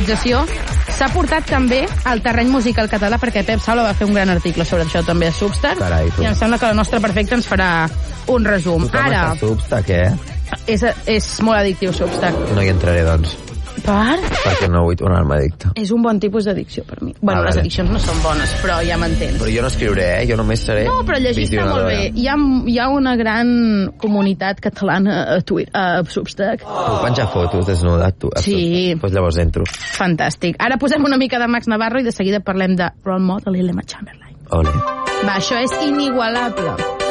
desmonetització s'ha portat també al terreny musical català, perquè Pep Saula va fer un gran article sobre això també a Substack. Carai, i em sembla que la nostra perfecta ens farà un resum. Tothom Ara, està a Substack, és molt addictiu Substack. No hi entraré, doncs. Per? Perquè no vull tornar-me addicte. És un bon tipus d'addicció per mi. Bueno, les vale. addiccions no són bones, però ja m'entens. Però jo no escriuré, jo només seré No, però llegir està molt bé. Hi ha una gran comunitat catalana a Twitter, a Substack. Puc penjar fotos desnudat, tu? Sí. Doncs llavors entro. Fantàstic. Ara posem una mica de Max Navarro i de seguida parlem de Role Model i l'Emma Chamberlain. Ole. Va, això és inigualable.